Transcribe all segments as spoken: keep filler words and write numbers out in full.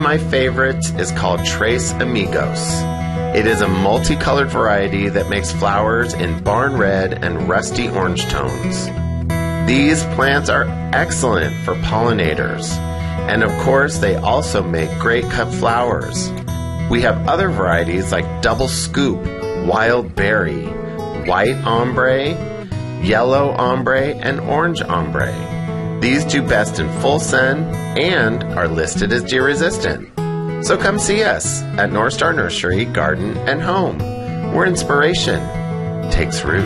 My favorites is called Tres Amigos. It is a multicolored variety that makes flowers in barn red and rusty orange tones. These plants are excellent for pollinators, and of course they also make great cut flowers. We have other varieties like Double Scoop, Wild Berry, White Ombre, Yellow Ombre, and Orange Ombre. These do best in full sun and are listed as deer resistant. So come see us at North Star Nursery, Garden, and Home, where inspiration takes root.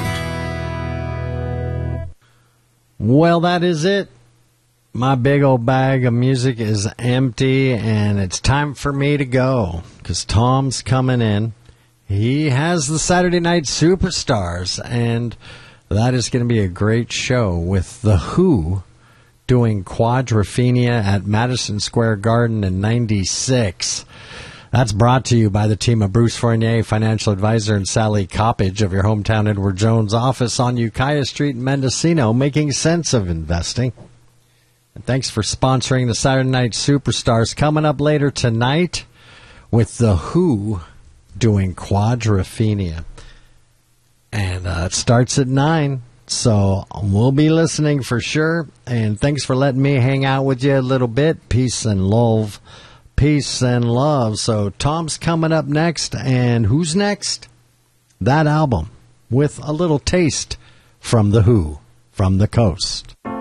Well, that is it. My big old bag of music is empty, and it's time for me to go because Tom's coming in. He has the Saturday Night Superstars, and that is going to be a great show with The Who doing Quadrophenia at Madison Square Garden in ninety-six. That's brought to you by the team of Bruce Fournier, financial advisor, and Sally Coppage of your hometown Edward Jones office on Ukiah Street in Mendocino, making sense of investing. And thanks for sponsoring the Saturday Night Superstars. Coming up later tonight with The Who doing Quadrophenia. And uh, it starts at nine. So we'll be listening for sure. And thanks for letting me hang out with you a little bit. Peace and love. Peace and love. So Tom's coming up next. And who's next? That album with a little taste from The Who, From the Coast.